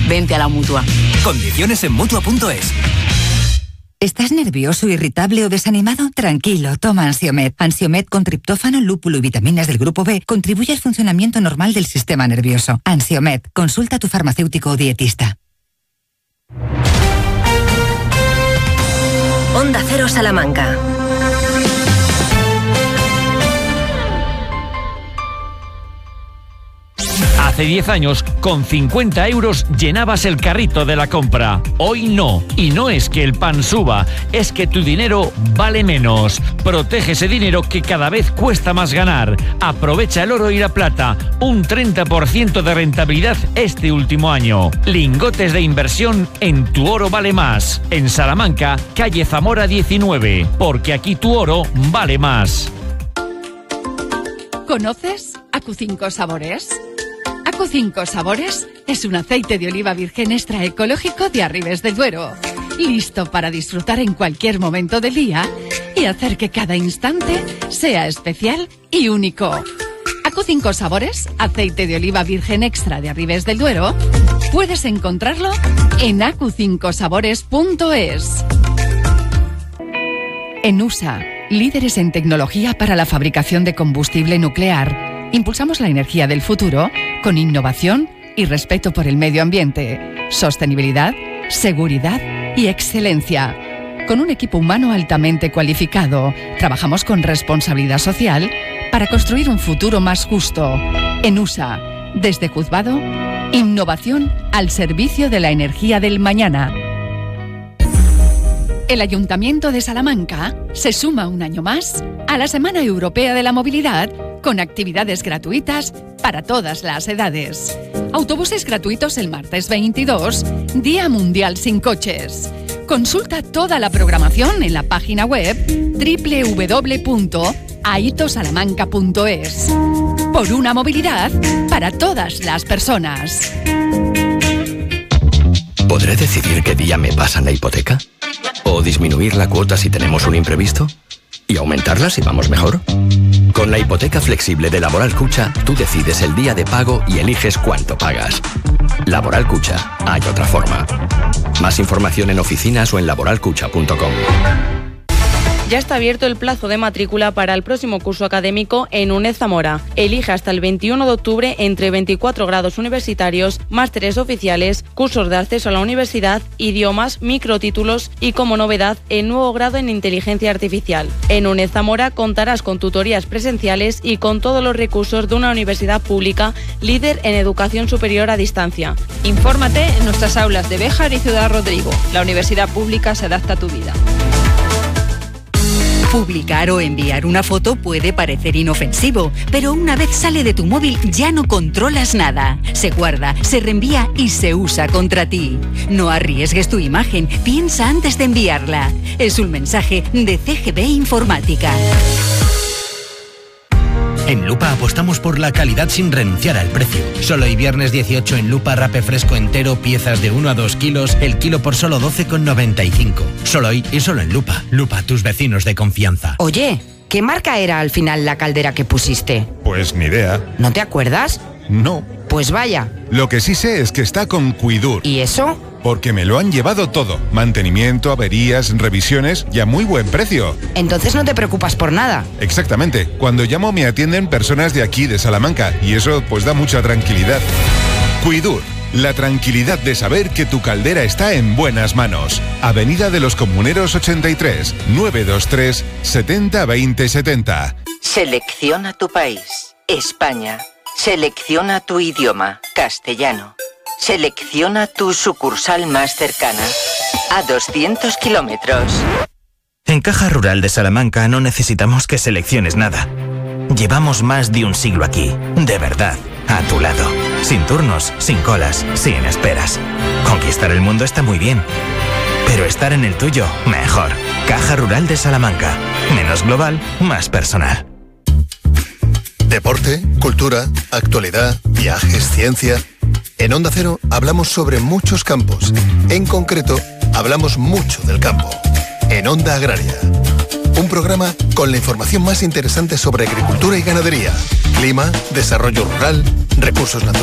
Vente a la Mutua. Condiciones en Mutua.es. ¿Estás nervioso, irritable o desanimado? Tranquilo, toma Ansiomed. Ansiomed con triptófano, lúpulo y vitaminas del grupo B contribuye al funcionamiento normal del sistema nervioso. Ansiomed, consulta a tu farmacéutico o dietista. Onda Cero Salamanca. Hace 10 años, con 50 euros llenabas el carrito de la compra. Hoy no. Y no es que el pan suba, es que tu dinero vale menos. Protege ese dinero que cada vez cuesta más ganar. Aprovecha el oro y la plata. Un 30% de rentabilidad este último año. Lingotes de inversión en Tu Oro Vale Más. En Salamanca, calle Zamora 19. Porque aquí tu oro vale más. ¿Conoces Acu5 Sabores? Acu5 Sabores es un aceite de oliva virgen extra ecológico de Arribes del Duero, listo para disfrutar en cualquier momento del día y hacer que cada instante sea especial y único. Acu5 Sabores, aceite de oliva virgen extra de Arribes del Duero, puedes encontrarlo en acu5sabores.es. En USA, líderes en tecnología para la fabricación de combustible nuclear, impulsamos la energía del futuro con innovación y respeto por el medio ambiente, sostenibilidad, seguridad y excelencia. Con un equipo humano altamente cualificado, trabajamos con responsabilidad social para construir un futuro más justo. En USA, desde Juzgado, innovación al servicio de la energía del mañana. El Ayuntamiento de Salamanca se suma un año más a la Semana Europea de la Movilidad con actividades gratuitas para todas las edades. Autobuses gratuitos el martes 22, Día Mundial sin Coches. Consulta toda la programación en la página web www.aitosalamanca.es. Por una movilidad para todas las personas. ¿Podré decidir qué día me pasan la hipoteca? ¿O disminuir la cuota si tenemos un imprevisto? ¿Y aumentarla si vamos mejor? Con la hipoteca flexible de Laboral Cucha, tú decides el día de pago y eliges cuánto pagas. Laboral Cucha, hay otra forma. Más información en oficinas o en laboralcucha.com. Ya está abierto el plazo de matrícula para el próximo curso académico en UNED Zamora. Elige hasta el 21 de octubre entre 24 grados universitarios, másteres oficiales, cursos de acceso a la universidad, idiomas, microtítulos y, como novedad, el nuevo grado en inteligencia artificial. En UNED Zamora contarás con tutorías presenciales y con todos los recursos de una universidad pública líder en educación superior a distancia. Infórmate en nuestras aulas de Béjar y Ciudad Rodrigo. La universidad pública se adapta a tu vida. Publicar o enviar una foto puede parecer inofensivo, pero una vez sale de tu móvil ya no controlas nada. Se guarda, se reenvía y se usa contra ti. No arriesgues tu imagen, piensa antes de enviarla. Es un mensaje de CGB Informática. En Lupa apostamos por la calidad sin renunciar al precio. Solo hoy viernes 18 en Lupa rape fresco entero, piezas de 1 a 2 kilos, el kilo por solo 12,95. Solo hoy y solo en Lupa. Lupa, tus vecinos de confianza. Oye, ¿qué marca era al final la caldera que pusiste? Pues ni idea. ¿No te acuerdas? No. Pues vaya. Lo que sí sé es que está con Cuidur. ¿Y eso? Porque me lo han llevado todo. Mantenimiento, averías, revisiones y a muy buen precio. Entonces no te preocupas por nada. Exactamente. Cuando llamo me atienden personas de aquí, de Salamanca, y eso pues da mucha tranquilidad. Cuidur. La tranquilidad de saber que tu caldera está en buenas manos. Avenida de los Comuneros 83, 923 70 20 70. Selecciona tu país. España. Selecciona tu idioma. Castellano. Selecciona tu sucursal más cercana. A 200 kilómetros. En Caja Rural de Salamanca no necesitamos que selecciones nada. Llevamos más de un siglo aquí, de verdad, a tu lado. Sin turnos, sin colas, sin esperas. Conquistar el mundo está muy bien, pero estar en el tuyo, mejor. Caja Rural de Salamanca. Menos global, más personal. Deporte, cultura, actualidad, viajes, ciencia. En Onda Cero hablamos sobre muchos campos. En concreto, hablamos mucho del campo. En Onda Agraria. Un programa con la información más interesante sobre agricultura y ganadería, clima, desarrollo rural, recursos naturales.